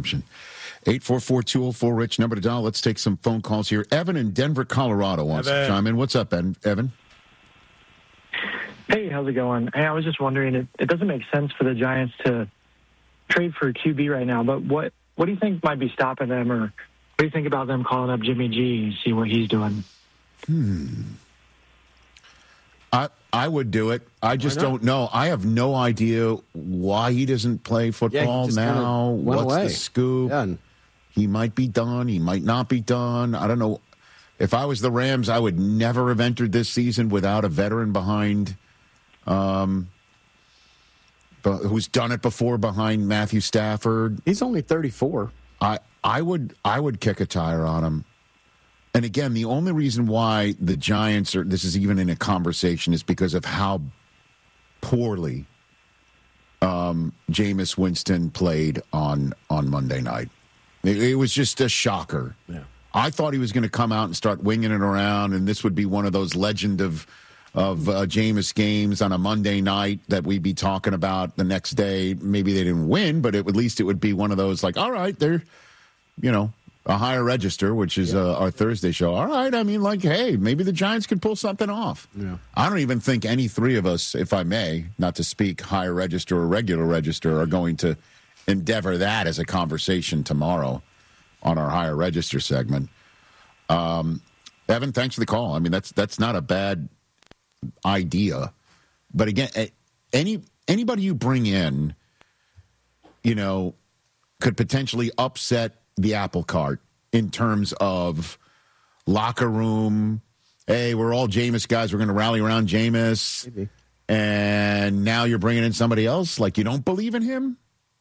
option. 844-204-RICH, number to dial. Let's take some phone calls here. Evan in Denver, Colorado wants to chime in. What's up, Evan? Hey, how's it going? Hey, I was just wondering, it doesn't make sense for the Giants to trade for a QB right now, but what do you think might be stopping them, or what do you think about them calling up Jimmy G and see what he's doing? I would do it. I just don't know. I have no idea why he doesn't play football now. What's the scoop? Yeah. He might be done. He might not be done. I don't know. If I was the Rams, I would never have entered this season without a veteran behind, who's done it before behind Matthew Stafford. He's only 34. I would kick a tire on him. And again, the only reason why the Giants this is even in a conversation is because of how poorly Jameis Winston played on Monday night. It was just a shocker. Yeah. I thought he was going to come out and start winging it around, and this would be one of those legend of Jameis games on a Monday night that we'd be talking about the next day. Maybe they didn't win, but at least it would be one of those like, all right, they're, a higher register, which is our Thursday show. All right, I mean, like, hey, maybe the Giants can pull something off. Yeah. I don't even think any three of us, if I may, not to speak higher register or regular register, are going to endeavor that as a conversation tomorrow on our higher register segment. Evan, thanks for the call. I mean, that's not a bad idea. But again, anybody you bring in, could potentially upset the apple cart in terms of locker room. Hey, we're all Jameis guys. We're going to rally around Jameis. Maybe. And now you're bringing in somebody else? Like, you don't believe in him?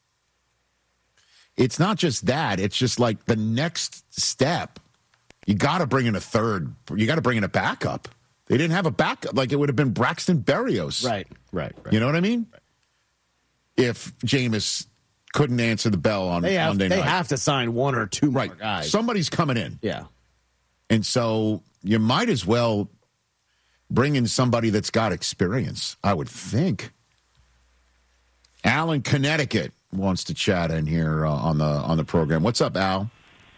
It's not just that. It's just like the next step. You got to bring in a third. You got to bring in a backup. They didn't have a backup. Like, it would have been Braxton Berrios. Right. You know what I mean? Right. If Jameis couldn't answer the bell on Monday night. They have to sign one or two more guys. Somebody's coming in. Yeah. And so you might as well bring in somebody that's got experience, I would think. Al in Connecticut wants to chat in here on the program. What's up, Al?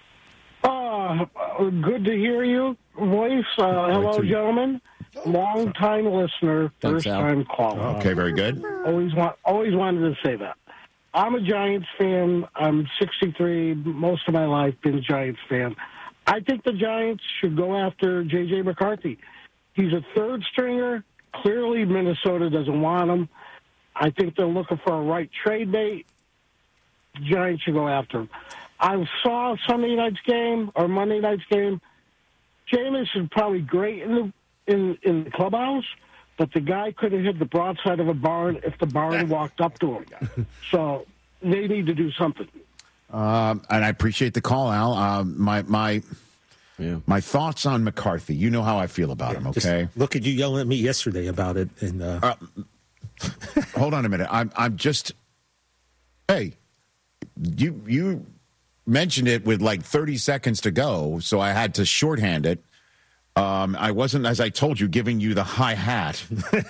Good to hear you voice. Hello, gentlemen. Long-time listener, first-time caller. Okay, very good. Always wanted to say that. I'm a Giants fan. I'm 63. Most of my life been a Giants fan. I think the Giants should go after J.J. McCarthy. He's a third stringer. Clearly, Minnesota doesn't want him. I think they're looking for a right trade bait. The Giants should go after him. I saw Sunday night's game or Monday night's game. Jameis is probably great in the clubhouse, but the guy could have hit the broadside of a barn if the barn walked up to him. So they need to do something. And I appreciate the call, Al. My thoughts on McCarthy. You know how I feel about him, okay? Look at you yelling at me yesterday about it. And hold on a minute. I'm just. Hey, you mentioned it with like 30 seconds to go, so I had to shorthand it. I wasn't, as I told you, giving you the hi-hat.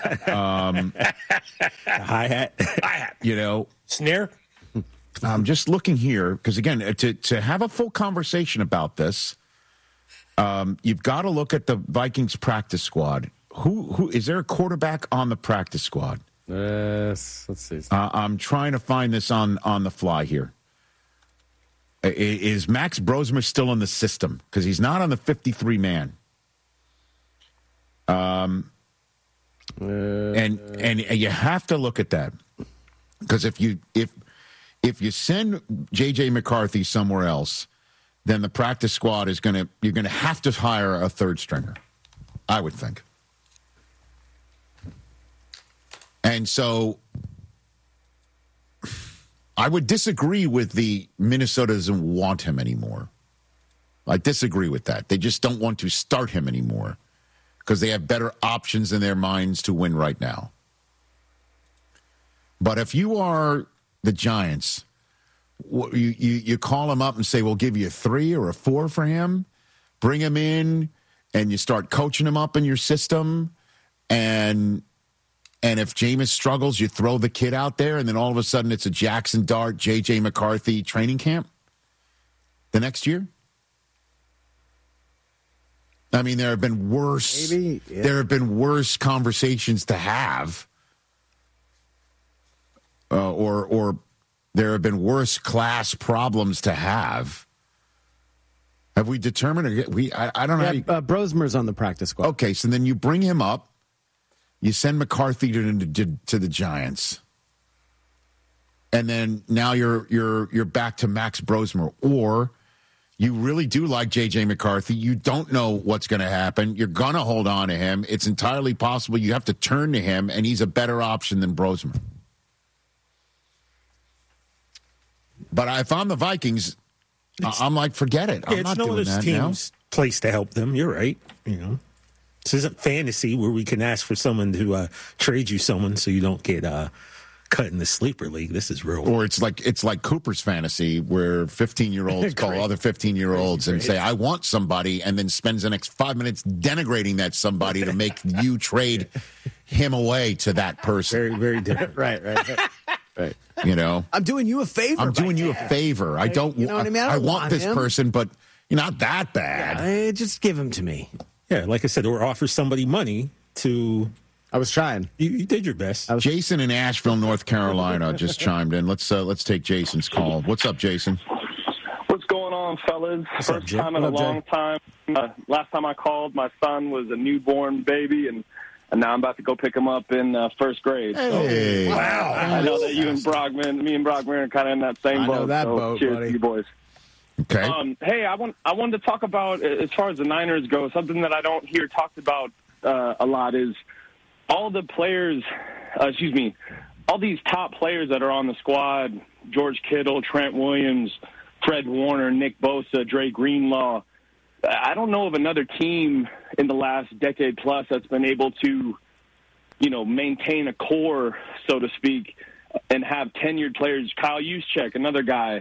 Hi-hat. Snare. I'm just looking here, because, again, to have a full conversation about this, you've got to look at the Vikings practice squad. Who is there a quarterback on the practice squad? Let's see. I'm trying to find this on the fly here. Is Max Brosmer still in the system? Because he's not on the 53-man. And you have to look at that, because if you send J.J. McCarthy somewhere else, then the practice squad is you're gonna have to hire a third stringer, I would think. And so I would disagree with the Minnesota doesn't want him anymore. I disagree with that. They just don't want to start him anymore because they have better options in their minds to win right now. But if you are the Giants, you call him up and say, we'll give you a 3 or a 4 for him, bring him in, and you start coaching him up in your system, and if Jameis struggles, you throw the kid out there, and then all of a sudden it's a Jackson Dart, J.J. McCarthy training camp. the next year? I mean, there have been worse. Maybe, yeah. There have been worse conversations to have, or there have been worse class problems to have. Have we determined? I don't know. Yeah, Brosmer's on the practice squad. Okay, so then you bring him up. You send McCarthy to the Giants, and then now you're back to Max Brosmer, or you really do like J.J. McCarthy. You don't know what's going to happen. You're going to hold on to him. It's entirely possible you have to turn to him, and he's a better option than Brosmer. But if I'm the Vikings, I'm like, forget it. I'm not doing that now. Team's place to help them. You're right. This isn't fantasy where we can ask for someone to trade you someone so you don't get cut in the sleeper league. This is real. Or it's like Cooper's fantasy where 15-year-olds call other 15-year-olds and say, I want somebody, and then spends the next 5 minutes denigrating that somebody to make you trade him away to that person. Very, very different. Right. I'm doing you a favor. I don't. You know what I mean? I want this person, but you're not that bad. Yeah, just give him to me. Yeah, like I said, or offer somebody money to. I was trying. You did your best. Jason in Asheville, North Carolina, just chimed in. Let's take Jason's call. What's up, Jason? What's going on, fellas? First time in a long time. Last time I called, my son was a newborn baby, and now I'm about to go pick him up in first grade. Hey. Wow. I know that me and Brockman are kind of in that same boat. I know that boat, cheers buddy. to you boys. Okay. Hey, I wanted to talk about, as far as the Niners go, something that I don't hear talked about a lot is all the players, all these top players that are on the squad, George Kittle, Trent Williams, Fred Warner, Nick Bosa, Dre Greenlaw. I don't know of another team in the last decade plus that's been able to, maintain a core, so to speak, and have tenured players. Kyle Juszczyk, another guy.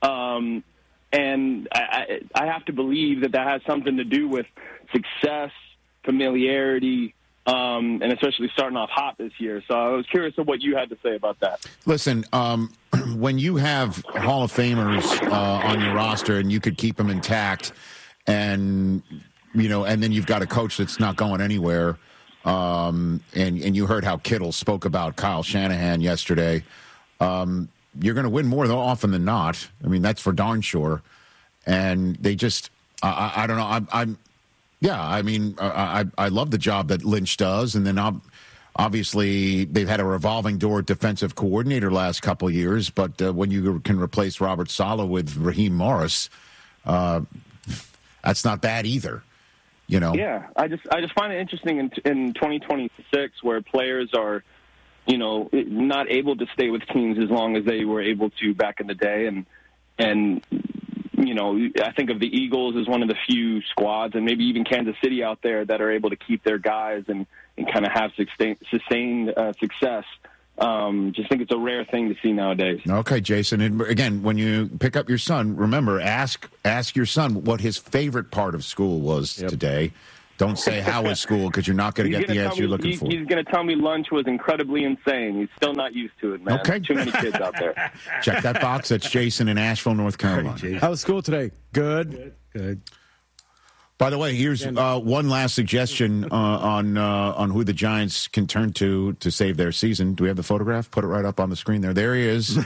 And I have to believe that has something to do with success, familiarity, and especially starting off hot this year. So I was curious of what you had to say about that. Listen, when you have Hall of Famers on your roster and you could keep them intact, and then you've got a coach that's not going anywhere, and you heard how Kittle spoke about Kyle Shanahan yesterday. You're going to win more often than not. I mean, that's for darn sure. And they just, I don't know. I love the job that Lynch does. And then obviously they've had a revolving door defensive coordinator last couple of years. But when you can replace Robert Saleh with Raheem Morris, that's not bad either. Yeah, I just find it interesting in 2026 where players are, not able to stay with teams as long as they were able to back in the day. And I think of the Eagles as one of the few squads, and maybe even Kansas City out there, that are able to keep their guys and kind of have sustained success. Just think it's a rare thing to see nowadays. Okay, Jason. And again, when you pick up your son, remember, ask your son what his favorite part of school was today. Don't say how was school, because you're not going to get the answer you're looking for. He's going to tell me lunch was incredibly insane. He's still not used to it, man. Okay. Too many kids out there. Check that box. That's Jason in Asheville, North Carolina. How was school today? Good. By the way, here's one last suggestion on who the Giants can turn to save their season. Do we have the photograph? Put it right up on the screen there. There he is.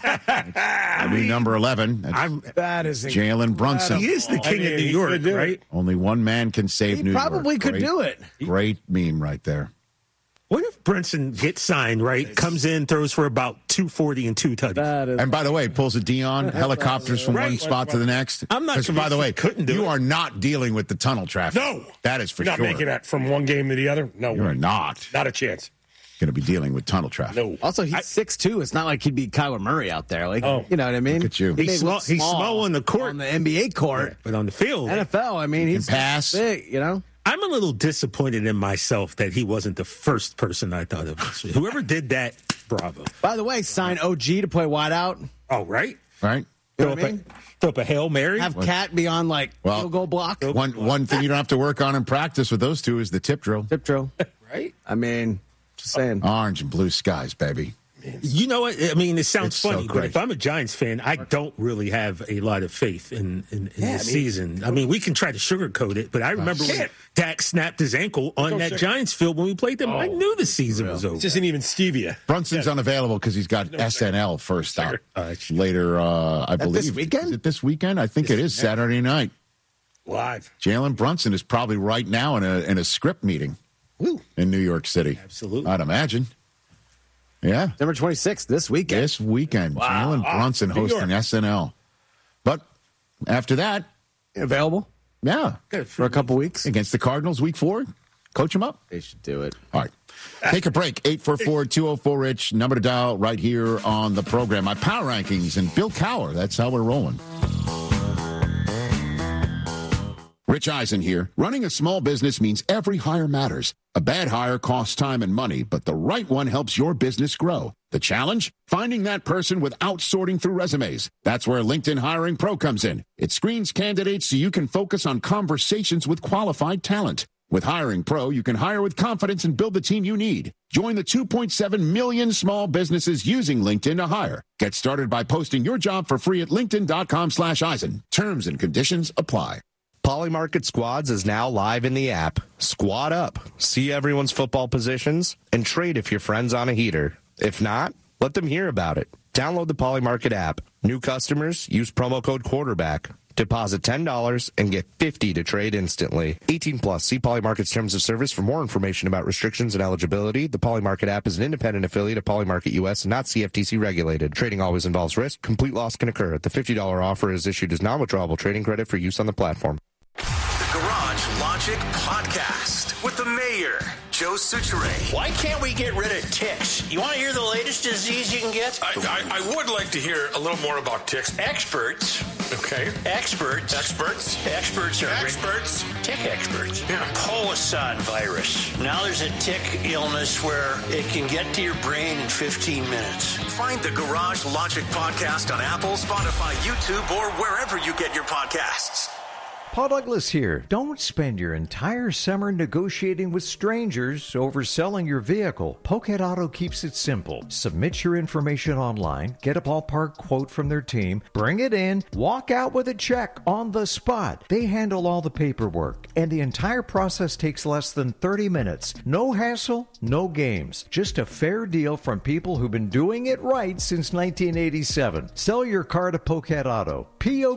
Number 11. That is Jalen Brunson. He is the king of New York, right? Only one man can save New York. He probably could do it. Great meme right there. What if Brunson gets signed, right? Comes in, throws for about 240 and 2 touchdowns. And by the way, pulls a Dion, helicopters from one spot to the next. I'm not sure. By the way, you are not dealing with the tunnel traffic. No. That is for You're sure. not making that from one game to the other? No. You're not. Not a chance. Going to be dealing with tunnel traffic. No. Also, he's 6'2". It's not like he'd be Kyler Murray out there. You know what I mean? Look at you. He's small on the court. On the NBA court. But on the field. NFL, he's pass. big, I'm a little disappointed in myself that he wasn't the first person I thought of. Whoever did that, bravo. By the way, sign OG to play wideout. Oh, right? Right. You know what I mean? Throw up a Hail Mary. Have Cat be on, field goal block. One thing you don't have to work on in practice with those two is the tip drill. Tip drill. Right? Just saying. Orange and blue skies, baby. You know what? I mean, it sounds It's so funny, but great. if I'm a Giants fan, I don't really have a lot of faith in the season. I mean, we can try to sugarcoat it, but I remember when Dak snapped his ankle on that Giants field when we played them. I knew the season was over. This isn't even stevia. Brunson's unavailable because he's got SNL first up later, I believe. This weekend? Is it this weekend? I think it is Saturday night. Live. Jalen Brunson is probably right now in a script meeting in New York City. Absolutely. I'd imagine. Yeah. December 26th, this weekend. This weekend, Jalen Brunson hosting SNL. But after that, Available yeah, for a couple weeks. against the Cardinals, week 4, coach them up. They should do it. All right. Take a break. 844-204-RICH. Number to dial right here on the program. My power rankings and Bill Cowher. That's how we're rolling. Rich Eisen here. Running a small business means every hire matters. A bad hire costs time and money, but the right one helps your business grow. The challenge? Finding that person without sorting through resumes. That's where LinkedIn Hiring Pro comes in. It screens candidates so you can focus on conversations with qualified talent. With Hiring Pro, you can hire with confidence and build the team you need. Join the 2.7 million small businesses using LinkedIn to hire. Get started by posting your job for free at linkedin.com/Eisen. Terms and conditions apply. Polymarket Squads is now live in the app. Squad up, see everyone's football positions, and trade if your friend's on a heater. If not, let them hear about it. Download the Polymarket app. New customers, use promo code quarterback. Deposit $10 and get $50 to trade instantly. 18 plus. See Polymarket's terms of service for more information about restrictions and eligibility. The Polymarket app is an independent affiliate of Polymarket US and not CFTC regulated. Trading always involves risk. Complete loss can occur. The $50 offer is issued as non-withdrawable trading credit for use on the platform. The Garage Logic Podcast with the mayor, Joe Suchere. Why can't we get rid of ticks? You want to hear the latest disease you can get? I would like to hear a little more about ticks. Experts. Okay. Experts are tick experts. Yeah. Poisson virus. Now there's a tick illness where it can get to your brain in 15 minutes. Find the Garage Logic Podcast on Apple, Spotify, YouTube, or wherever you get your podcasts. Paul Douglas here. Don't spend your entire summer negotiating with strangers over selling your vehicle. Pocket Auto keeps it simple. Submit your information online, get a ballpark quote from their team, bring it in, walk out with a check on the spot. They handle all the paperwork, and the entire process takes less than 30 minutes. No hassle, no games. Just a fair deal from people who've been doing it right since 1987. Sell your car to Pocket Auto.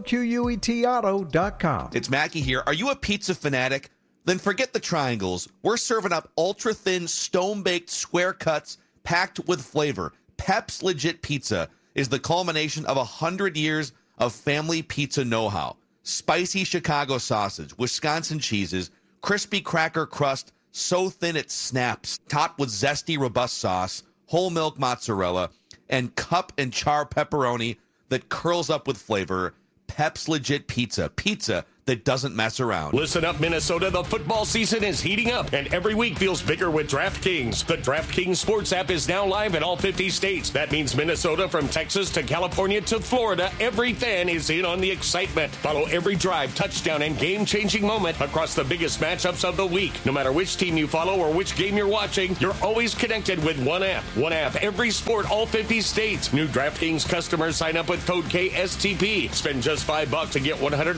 POQUET Auto.com. It's Mackie here. Are you a pizza fanatic? Then forget the triangles. We're serving up ultra-thin, stone-baked square cuts packed with flavor. Pep's Legit Pizza is the culmination of 100 years of family pizza know-how. Spicy Chicago sausage, Wisconsin cheeses, crispy cracker crust, so thin it snaps, topped with zesty, robust sauce, whole milk mozzarella, and cup and char pepperoni that curls up with flavor. Pep's Legit Pizza. Pizza that doesn't mess around. Listen up, Minnesota. The football season is heating up, and every week feels bigger with DraftKings. The DraftKings Sports app is now live in all 50 states. That means Minnesota, from Texas to California to Florida, every fan is in on the excitement. Follow every drive, touchdown, and game-changing moment across the biggest matchups of the week. No matter which team you follow or which game you're watching, you're always connected with one app. One app, every sport, all 50 states. New DraftKings customers sign up with code KSTP. Spend just $5 to get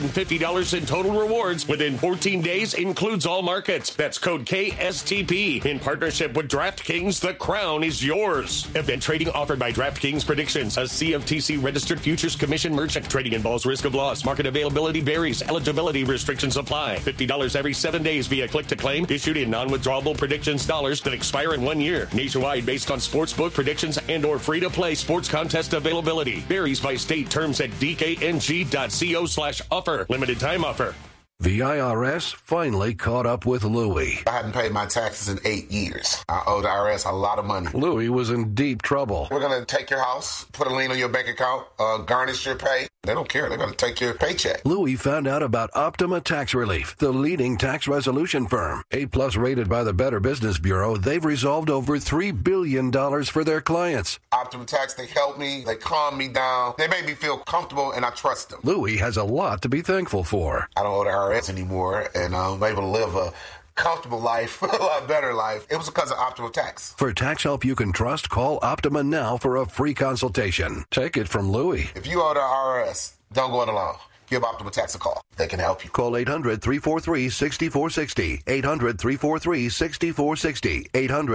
$150 in total rewards within 14 days, includes all markets. That's code KSTP. In partnership with DraftKings, the crown is yours. Event trading offered by DraftKings Predictions, a CFTC registered futures commission merchant. Trading involves risk of loss. Market availability varies. Eligibility restrictions apply. $50 every 7 days via click to claim. Issued in non-withdrawable predictions dollars that expire in 1 year. Nationwide based on sportsbook predictions and or free-to-play sports contest availability. Varies by state. Terms at dkng.co/offer. Limited time offer. The IRS finally caught up with Louie. I hadn't paid my taxes in 8 years. I owed the IRS a lot of money. Louie was in deep trouble. We're going to take your house, put a lien on your bank account, garnish your pay. They don't care. They're going to take your paycheck. Louie found out about Optima Tax Relief, the leading tax resolution firm. A+ rated by the Better Business Bureau, they've resolved over $3 billion for their clients. Optima Tax, they helped me. They calmed me down. They made me feel comfortable, and I trust them. Louie has a lot to be thankful for. I don't owe the IRS anymore, and I'm able to live a comfortable life, a lot better life. It was because of Optima Tax. For tax help you can trust, call Optima now for a free consultation. Take it from Louie. If you owe the IRS, don't go it alone. Give Optima Tax a call. They can help you. Call 800-343-6460. 800-343-6460.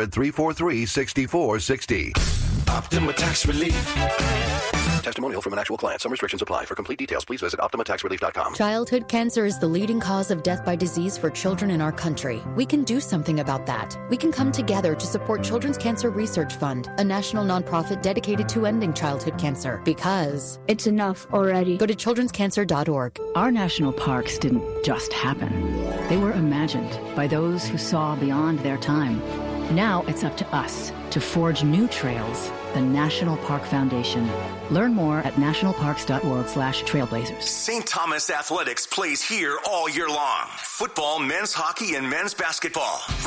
800-343-6460. Optima Tax Relief. Testimonial from an actual client. Some restrictions apply. For complete details, please visit OptimaTaxRelief.com. Childhood cancer is the leading cause of death by disease for children in our country. We can do something about that. We can come together to support Children's Cancer Research Fund, a national nonprofit dedicated to ending childhood cancer. Because it's enough already. Go to childrenscancer.org. Our national parks didn't just happen. They were imagined by those who saw beyond their time. Now it's up to us to forge new trails. The National Park Foundation. Learn more at nationalparks.org/trailblazers. St. Thomas Athletics plays here all year long. Football, men's hockey, and men's basketball.